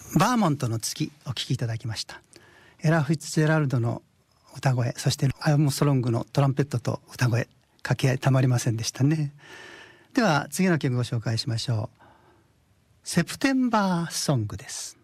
バーモントの月お聴きいただきました。エラ・フィッツジェラルドの歌声、そしてアームストロングのトランペットと歌声、掛け合いたまりませんでしたね。では次の曲をご紹介しましょう。セプテンバーソングです。